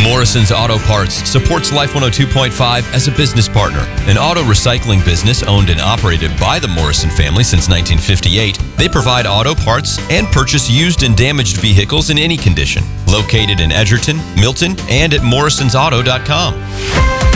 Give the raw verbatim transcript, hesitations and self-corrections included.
Morrison's Auto Parts supports Life one oh two point five as a business partner. An auto recycling business owned and operated by the Morrison family since nineteen fifty-eight, they provide auto parts and purchase used and damaged vehicles in any condition. Located in Edgerton, Milton, and at morrisons auto dot com.